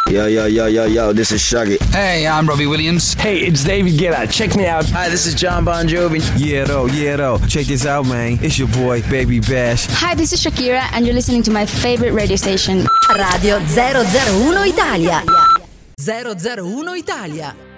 Yo, this is Shaggy. Hey, I'm Robbie Williams. Hey, it's David Guetta. Check me out. Hi, this is John Bon Jovi. Yeah, though. Check this out, man. It's your boy, Baby Bash. Hi, this is Shakira, and you're listening to my favorite radio station. Radio 001 Italia. 001 Italia.